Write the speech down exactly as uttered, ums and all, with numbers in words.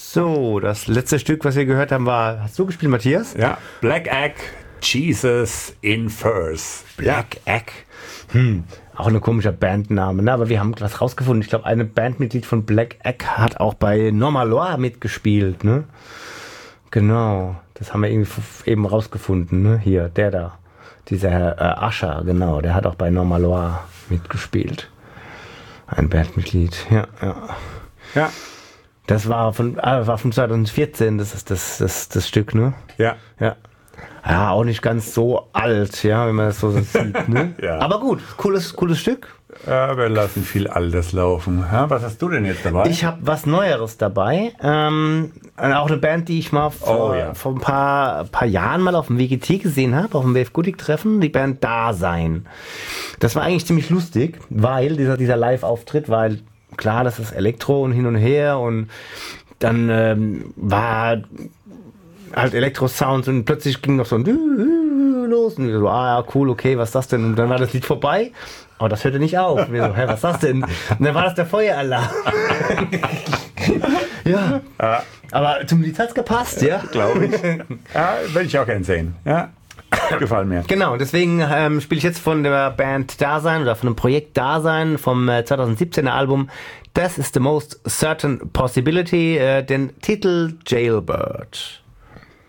So, das letzte Stück, was wir gehört haben, war, hast du gespielt, Matthias? Ja, Black Egg, Jesus in Furs. Black Egg. Hm, auch eine komische Bandname, ne? Aber wir haben was rausgefunden. Ich glaube, eine Bandmitglied von Black Egg hat auch bei Normalois mitgespielt, ne? Genau, das haben wir irgendwie eben rausgefunden, ne? Hier, der da. Dieser äh, Ascher, genau, der hat auch bei Normalois mitgespielt. Ein Bandmitglied, ja, ja. Ja. Das war von, ah, war von zwanzig vierzehn, das ist das, das, das Stück, ne? Ja. Ja. Ja, auch nicht ganz so alt, ja, wenn man das so sieht, ne? Ja. Aber gut, cooles, cooles Stück. Ja, wir lassen viel Altes laufen. Ja, was hast du denn jetzt dabei? Ich habe was Neueres dabei. Ähm, auch eine Band, die ich mal vor, Oh, ja. vor ein paar, paar Jahren mal auf dem W G T gesehen habe, auf dem W F Goodie-Treffen, die Band Dasein. Das war eigentlich ziemlich lustig, weil dieser, dieser Live-Auftritt, weil klar, das ist Elektro und hin und her und dann ähm, war halt Elektro-Sounds und plötzlich ging noch so ein los und wir so, ah ja, cool, okay, was ist das denn? Und dann war das Lied vorbei, aber das hörte nicht auf. Und wir so, hä, was ist das denn? Und dann war das der Feueralarm. Ja, Ja, aber zum Lied hat's gepasst, ja. glaube ich. Ja, will ich auch gern sehen. Ja, gefallen mir. Genau, deswegen ähm, spiele ich jetzt von der Band Dasein oder von dem Projekt Dasein vom äh, zwanzig siebzehner Album This is the Most Certain Possibility, äh, den Titel Jailbird.